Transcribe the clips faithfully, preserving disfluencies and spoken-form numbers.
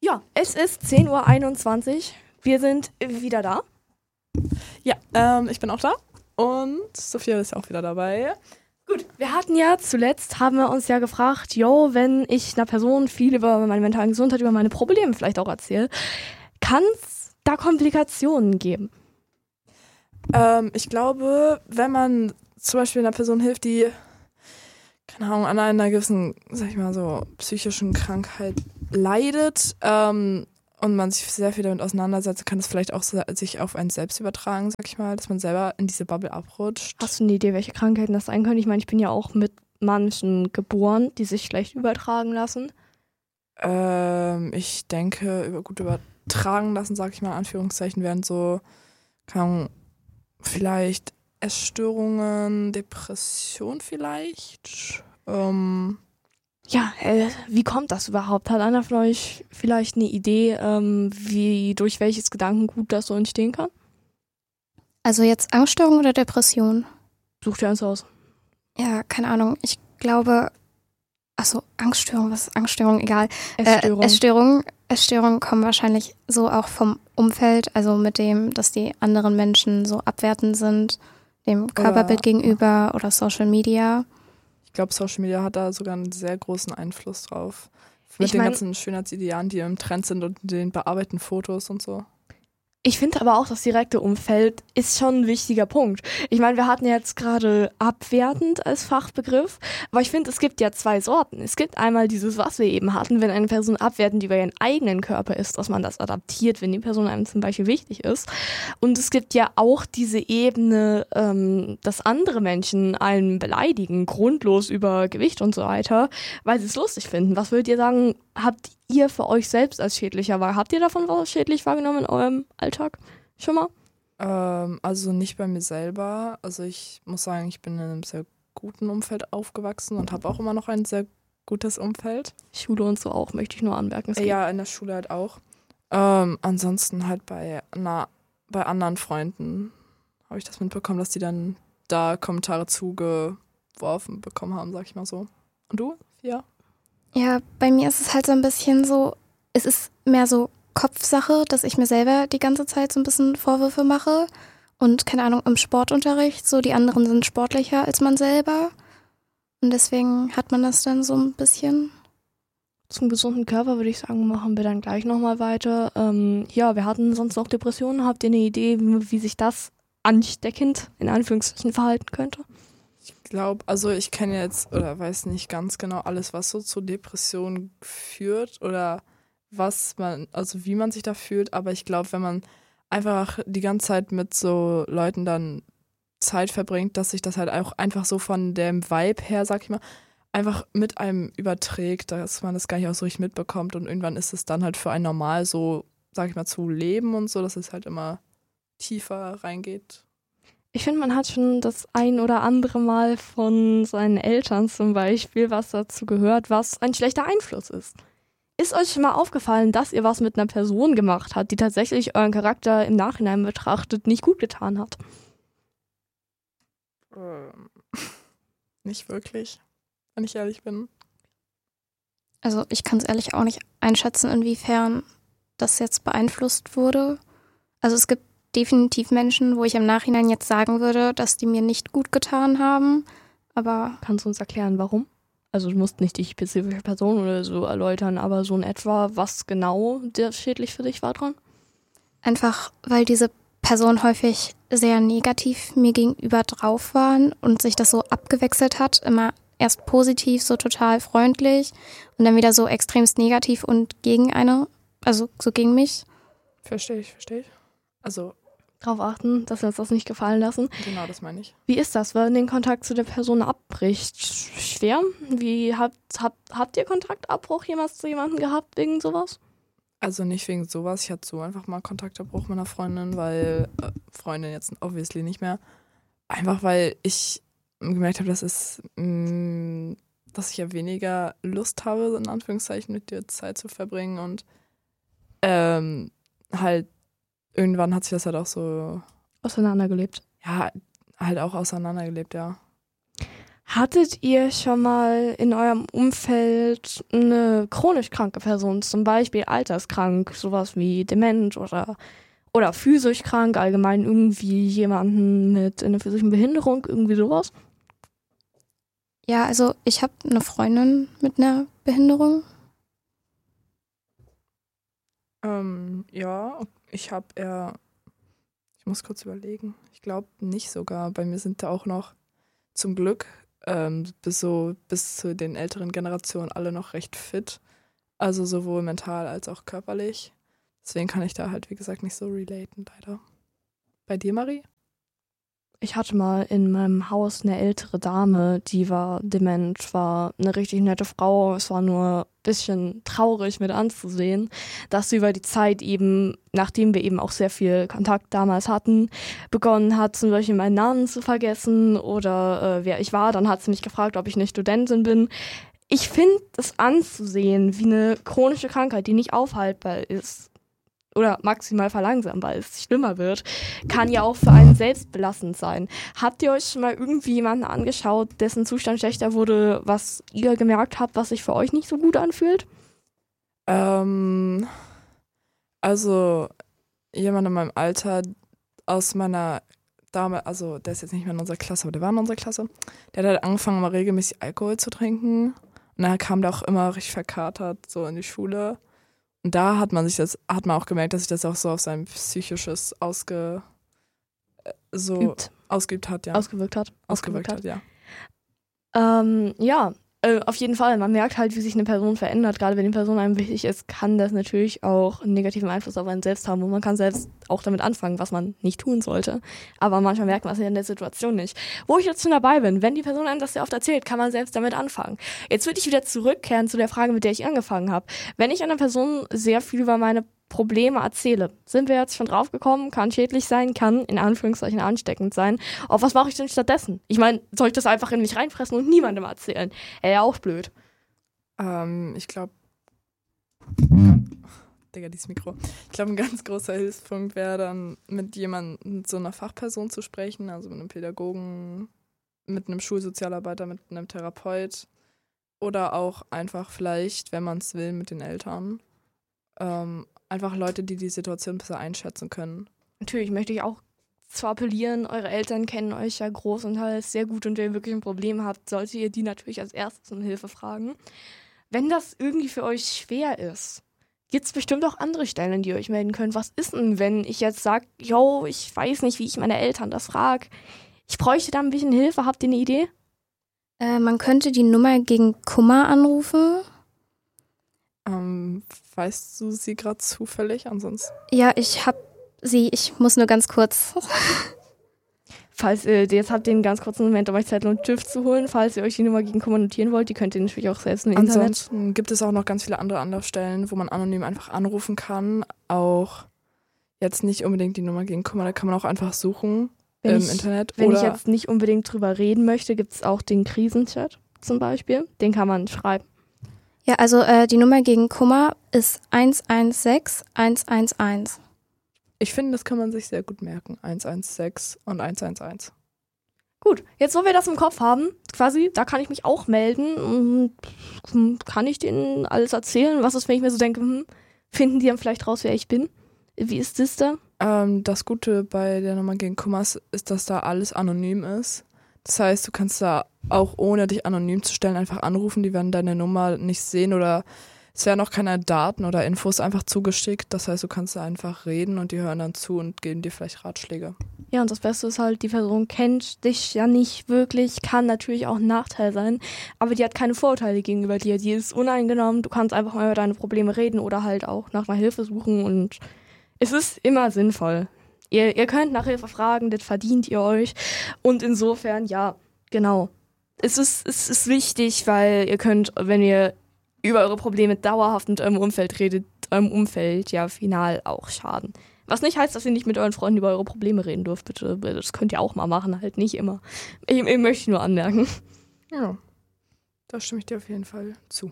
Ja, es ist zehn Uhr einundzwanzig. Wir sind wieder da. Ja, ähm, ich bin auch da und Sophia ist auch wieder dabei. Gut, wir hatten ja zuletzt, haben wir uns ja gefragt, yo, wenn ich einer Person viel über meine mentale Gesundheit, über meine Probleme vielleicht auch erzähle, kann es da Komplikationen geben? Ähm, ich glaube, wenn man zum Beispiel einer Person hilft, die, keine Ahnung, an einer gewissen, sag ich mal so, psychischen Krankheit leidet, ähm, und man sich sehr viel damit auseinandersetzt, kann es vielleicht auch so, sich auf einen selbst übertragen, sag ich mal, dass man selber in diese Bubble abrutscht. Hast du eine Idee, welche Krankheiten das sein können? Ich meine, ich bin ja auch mit manchen geboren, die sich schlecht übertragen lassen. Ähm, ich denke, über, gut übertragen lassen, sag ich mal in Anführungszeichen, wären so, keine Ahnung, vielleicht Essstörungen, Depression vielleicht. Ähm, Ja, äh, wie kommt das überhaupt? Hat einer von euch vielleicht eine Idee, ähm, wie durch welches Gedankengut das so entstehen kann? Also jetzt Angststörung oder Depression? Sucht ihr eins aus. Ja, keine Ahnung. Ich glaube, achso, Angststörung, was ist Angststörung? Egal. Essstörung. Äh, Essstörung. Essstörungen kommen wahrscheinlich so auch vom Umfeld, also mit dem, dass die anderen Menschen so abwertend sind, dem Körperbild Oder- gegenüber oder Social Media. ich glaube, Social Media hat da sogar einen sehr großen Einfluss drauf. Mit Ich den mein- ganzen Schönheitsidealen, die im Trend sind und den bearbeiteten Fotos und so. Ich finde aber auch, das direkte Umfeld ist schon ein wichtiger Punkt. Ich meine, wir hatten jetzt gerade abwertend als Fachbegriff, aber ich finde, es gibt ja zwei Sorten. Es gibt einmal dieses, was wir eben hatten, wenn eine Person abwertend über ihren eigenen Körper ist, dass man das adaptiert, wenn die Person einem zum Beispiel wichtig ist. Und es gibt ja auch diese Ebene, ähm, dass andere Menschen einen beleidigen, grundlos über Gewicht und so weiter, weil sie es lustig finden. Was würdet ihr sagen, habt ihr für euch selbst als schädlicher wahr? Habt ihr davon was schädlich wahrgenommen in eurem Alltag? Schon mal? Ähm, also nicht bei mir selber. Also ich muss sagen, ich bin in einem sehr guten Umfeld aufgewachsen und habe auch immer noch ein sehr gutes Umfeld. Schule und so auch, möchte ich nur anmerken. Es geht- Ja, in der Schule halt auch. Ähm, ansonsten halt bei, na, bei anderen Freunden habe ich das mitbekommen, dass die dann da Kommentare zugeworfen bekommen haben, sag ich mal so. Und du? Ja. Ja, bei mir ist es halt so ein bisschen so, es ist mehr so Kopfsache, dass ich mir selber die ganze Zeit so ein bisschen Vorwürfe mache. Und keine Ahnung, im Sportunterricht, so die anderen sind sportlicher als man selber. Und deswegen hat man das dann so ein bisschen. Zum gesunden Körper würde ich sagen, machen wir dann gleich nochmal weiter. Ähm, ja, wir hatten sonst noch Depressionen. Habt ihr eine Idee, wie, wie sich das ansteckend in Anführungszeichen verhalten könnte? Ich glaube, also ich kenne jetzt oder weiß nicht ganz genau alles, was so zu Depressionen führt oder was man, also wie man sich da fühlt, aber ich glaube, wenn man einfach die ganze Zeit mit so Leuten dann Zeit verbringt, dass sich das halt auch einfach so von dem Vibe her, sag ich mal, einfach mit einem überträgt, dass man das gar nicht auch so richtig mitbekommt und irgendwann ist es dann halt für einen normal so, sag ich mal, zu leben und so, dass es halt immer tiefer reingeht. Ich finde, man hat schon das ein oder andere Mal von seinen Eltern zum Beispiel was dazu gehört, was ein schlechter Einfluss ist. Ist euch schon mal aufgefallen, dass ihr was mit einer Person gemacht habt, die tatsächlich euren Charakter im Nachhinein betrachtet nicht gut getan hat? Ähm, nicht wirklich, wenn ich ehrlich bin. Also ich kann es ehrlich auch nicht einschätzen, inwiefern das jetzt beeinflusst wurde. Also es gibt definitiv Menschen, wo ich im Nachhinein jetzt sagen würde, dass die mir nicht gut getan haben. Aber Kannst du uns erklären, warum? Also du musst nicht die spezifische Person oder so erläutern, aber so in etwa, was genau der schädlich für dich war dran? einfach, weil diese Personen häufig sehr negativ mir gegenüber drauf waren und sich das so abgewechselt hat. Immer erst positiv, so total freundlich und dann wieder so extremst negativ und gegen eine, also so gegen mich. Verstehe ich, verstehe ich. Also, Darauf achten, dass wir uns das nicht gefallen lassen. genau, das meine ich. Wie ist das, wenn den Kontakt zu der Person abbricht? Schwer? Wie habt, habt, habt ihr Kontaktabbruch jemals zu jemandem gehabt wegen sowas? Also nicht wegen sowas. Ich hatte so einfach mal Kontaktabbruch mit einer Freundin, weil, äh, Freundin jetzt obviously nicht mehr. Einfach weil ich gemerkt habe, dass es, mh, dass ich ja weniger Lust habe, in Anführungszeichen, mit dir Zeit zu verbringen und ähm, halt irgendwann hat sich das halt auch so, Auseinandergelebt. ja, halt auch auseinandergelebt, ja. Hattet ihr schon mal in eurem Umfeld eine chronisch kranke Person, zum Beispiel alterskrank, sowas wie dement oder, oder physisch krank, allgemein irgendwie jemanden mit einer physischen Behinderung, irgendwie sowas? Ja, also ich habe eine Freundin mit einer Behinderung. Ähm, ja, ich habe eher, ich muss kurz überlegen, ich glaube nicht sogar. Bei mir sind da auch noch zum Glück ähm, bis, so, bis zu den älteren Generationen alle noch recht fit. Also sowohl mental als auch körperlich. Deswegen kann ich da halt, wie gesagt, nicht so relaten, leider. Bei dir, Marie? Ich hatte mal in meinem Haus eine ältere Dame, die war dement, war eine richtig nette Frau. Es war nur ein bisschen traurig mit anzusehen, dass sie über die Zeit eben, nachdem wir eben auch sehr viel Kontakt damals hatten, begonnen hat, zum Beispiel meinen Namen zu vergessen oder äh, wer ich war. Dann hat sie mich gefragt, ob ich eine Studentin bin. Ich finde es anzusehen, wie eine chronische Krankheit, die nicht aufhaltbar ist, oder maximal verlangsambar ist, schlimmer wird, kann ja auch für einen selbst belastend sein. Habt ihr euch mal irgendwie jemanden angeschaut, dessen Zustand schlechter wurde, was ihr gemerkt habt, was sich für euch nicht so gut anfühlt? Ähm, also jemand in meinem Alter aus meiner Dame, also der ist jetzt nicht mehr in unserer Klasse, aber der war in unserer Klasse, der hat halt angefangen, mal regelmäßig Alkohol zu trinken. Und dann kam der auch immer richtig verkatert so in die Schule. Und da hat man sich das, hat man auch gemerkt, dass sich das auch so auf sein psychisches ausge, so Übt. ausgeübt hat, ja. Ausgewirkt hat. Ausgewirkt hat, ja. Ähm, ja, äh, auf jeden Fall. Man merkt halt, wie sich eine Person verändert. Gerade wenn die Person einem wichtig ist, kann das natürlich auch einen negativen Einfluss auf einen selbst haben. Und man kann selbst auch damit anfangen, was man nicht tun sollte. Aber manchmal merkt man es ja in der Situation nicht. Wo ich jetzt schon dabei bin, wenn die Person einem das sehr oft erzählt, kann man selbst damit anfangen. Jetzt würde ich wieder zurückkehren zu der Frage, mit der ich angefangen habe. Wenn ich einer Person sehr viel über meine Probleme erzähle, sind wir jetzt schon drauf gekommen, kann schädlich sein, kann in Anführungszeichen ansteckend sein. Auf was mache ich denn stattdessen? Ich meine, soll ich das einfach in mich reinfressen und niemandem erzählen? Äh, ja, auch blöd. Ähm, ich glaube, Digga, dieses Mikro. Ich glaube, ein ganz großer Hilfspunkt wäre dann, mit jemandem, mit so einer Fachperson zu sprechen, also mit einem Pädagogen, mit einem Schulsozialarbeiter, mit einem Therapeut oder auch einfach vielleicht, wenn man es will, mit den Eltern. Ähm, einfach Leute, die die Situation besser einschätzen können. Natürlich möchte ich auch zu appellieren, eure Eltern kennen euch ja großenteils sehr gut und wenn ihr wirklich ein Problem habt, solltet ihr die natürlich als erstes um Hilfe fragen. Wenn das irgendwie für euch schwer ist, gibt es bestimmt auch andere Stellen, an die ihr euch melden könnt. Was ist denn, wenn ich jetzt sage, yo, ich weiß nicht, wie ich meine Eltern das frage. Ich bräuchte da ein bisschen Hilfe. Habt ihr eine Idee? Äh, man könnte die Nummer gegen Kummer anrufen. Ähm, weißt du sie gerade zufällig? Ansonsten. Ja, ich hab sie. Ich muss nur ganz kurz. Falls ihr, jetzt habt ihr einen ganz kurzen Moment, um euch Zettel und Stift zu holen. Falls ihr euch die Nummer gegen Kummer notieren wollt, die könnt ihr natürlich auch selbst im Internet. Ansonsten gibt es auch noch ganz viele andere Anlaufstellen, wo man anonym einfach anrufen kann. Auch jetzt nicht unbedingt die Nummer gegen Kummer, da kann man auch einfach suchen wenn im ich, Internet. Wenn oder ich jetzt nicht unbedingt drüber reden möchte, gibt es auch den Krisenchat zum Beispiel. Den kann man schreiben. Ja, also äh, die Nummer gegen Kummer ist eins eins sechs eins eins eins. Ich finde, das kann man sich sehr gut merken. eins eins sechs und eins eins eins. Gut, jetzt wo wir das im Kopf haben, quasi, da kann ich mich auch melden. Und kann ich denen alles erzählen? Was ist, wenn ich mir so denke, hm, finden die dann vielleicht raus, wer ich bin? Wie ist das da? Ähm, das Gute bei der Nummer gegen Kummer ist, dass da alles anonym ist. Das heißt, du kannst da auch ohne dich anonym zu stellen einfach anrufen. Die werden deine Nummer nicht sehen oder es werden auch keine Daten oder Infos einfach zugeschickt. Das heißt, du kannst da einfach reden und die hören dann zu und geben dir vielleicht Ratschläge. Ja, und das Beste ist halt, die Person kennt dich ja nicht wirklich, kann natürlich auch ein Nachteil sein, aber die hat keine Vorurteile gegenüber dir. Die ist uneingenommen, du kannst einfach mal über deine Probleme reden oder halt auch nach einer Hilfe suchen und es ist immer sinnvoll. Ihr, ihr könnt nach Hilfe fragen, das verdient ihr euch. Und insofern, ja, genau. Es ist, es ist wichtig, weil ihr könnt, wenn ihr über eure Probleme dauerhaft mit eurem Umfeld redet, eurem Umfeld ja final auch schaden. Was nicht heißt, dass ihr nicht mit euren Freunden über eure Probleme reden dürft, bitte. Das könnt ihr auch mal machen, halt nicht immer. Ich, ich möchte nur anmerken. Ja, da stimme ich dir auf jeden Fall zu.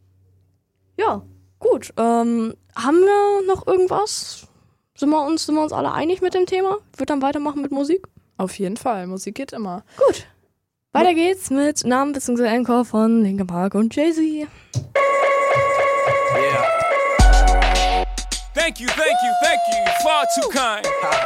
Ja, gut. Ähm, haben wir noch irgendwas? Sind wir uns, sind wir uns alle einig mit dem Thema? Ich würde dann weitermachen mit Musik? Auf jeden Fall, Musik geht immer. Gut. Weiter geht's mit Namen bzw. Encore von Linkin Park und Jay-Z. Yeah. Thank you, thank you, thank you. Far too kind.